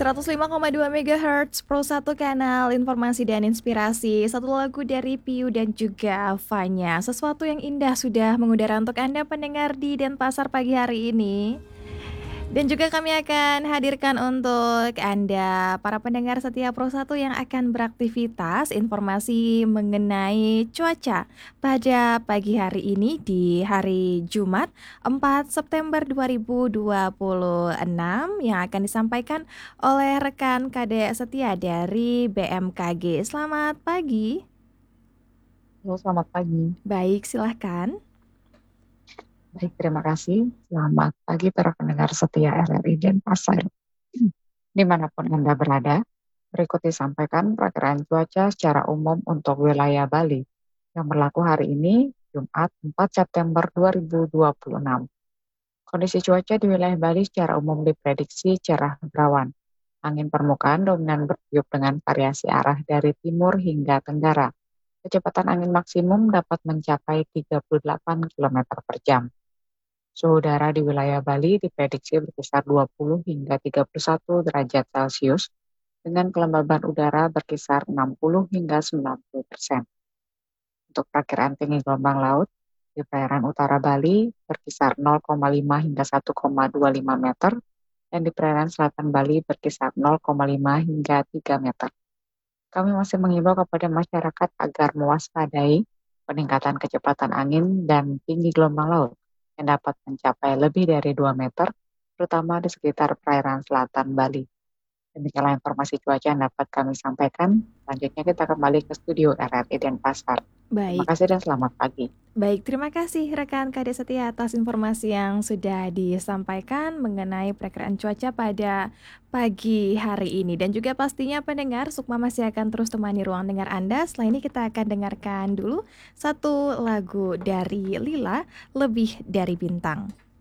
105,2 MHz Pro 1 kanal informasi dan inspirasi. Satu lagu dari Piu dan juga Fanya. Sesuatu yang indah sudah mengudara untuk Anda pendengar di Denpasar pagi hari ini. Dan juga kami akan hadirkan untuk Anda para pendengar setia Pro 1 yang akan beraktivitas informasi mengenai cuaca pada pagi hari ini di hari Jumat 4 September 2026 yang akan disampaikan oleh rekan Kadek Setia dari BMKG. Selamat pagi. Halo, selamat pagi. Baik, silahkan. Baik, terima kasih. Selamat pagi para pendengar setia RRI Denpasar. Dimanapun Anda berada, berikut disampaikan perkiraan cuaca secara umum untuk wilayah Bali yang berlaku hari ini, Jumat 4 September 2026. Kondisi cuaca di wilayah Bali secara umum diprediksi cerah berawan. Angin permukaan dominan bertiup dengan variasi arah dari timur hingga tenggara. Kecepatan angin maksimum dapat mencapai 38 km per jam. Suhu udara di wilayah Bali diprediksi berkisar 20 hingga 31 derajat Celcius dengan kelembaban udara berkisar 60 hingga 90%. Untuk perkiraan tinggi gelombang laut, di perairan utara Bali berkisar 0,5 hingga 1,25 meter dan di perairan selatan Bali berkisar 0,5 hingga 3 meter. Kami masih mengimbau kepada masyarakat agar mewaspadai peningkatan kecepatan angin dan tinggi gelombang laut yang dapat mencapai lebih dari 2 meter, terutama di sekitar perairan selatan Bali. Demikianlah informasi cuaca yang dapat kami sampaikan. Selanjutnya kita kembali ke studio RRI Denpasar. Terima Baik. kasih dan selamat pagi. Baik, terima kasih rekan Kadek Setia atas informasi yang sudah disampaikan mengenai perkiraan cuaca pada pagi hari ini. Dan juga pastinya pendengar, Sukma masih akan terus temani ruang dengar Anda. Setelah ini kita akan dengarkan dulu satu lagu dari Lila, Lebih Dari Bintang.